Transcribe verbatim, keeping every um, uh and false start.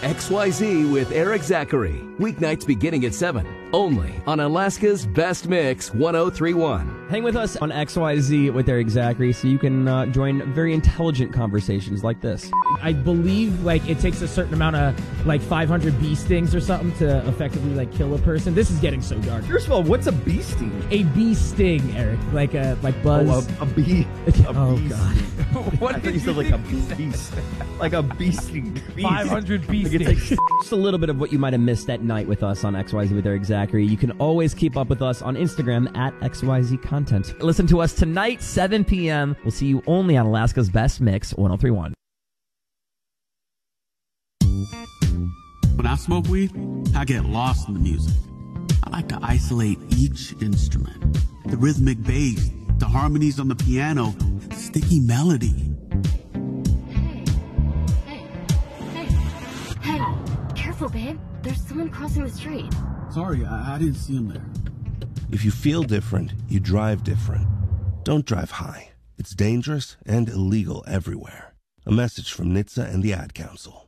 X Y Z with Eric Zachary. Weeknights beginning at seven. Only on Alaska's Best Mix one oh three point one. Hang with us on X Y Z with Eric Zachary so you can uh, join very intelligent conversations like this. I believe like it takes a certain amount of like five hundred bee stings or something to effectively like kill a person. This is getting so dark. First of all, what's a bee sting? A bee sting, Eric. Like a like buzz. Oh, a, a bee. A oh bee God. What did you say? Like a beast. Like a bee sting. five hundred bee Like stings. just a little bit of what you might have missed at night with us on X Y Z with Eric Zachary. You can always keep up with us on Instagram at X Y Z Content. Listen to us tonight, seven p.m. We'll see you only on Alaska's Best Mix one oh three point one. When I smoke weed, I get lost in the music. I like to isolate each instrument. The rhythmic bass, the harmonies on the piano, the sticky melody. Hey, hey, hey, hey, careful, babe. There's someone crossing the street. Sorry, I, I didn't see him there. If you feel different, you drive different. Don't drive high. It's dangerous and illegal everywhere. A message from N H T S A and the Ad Council.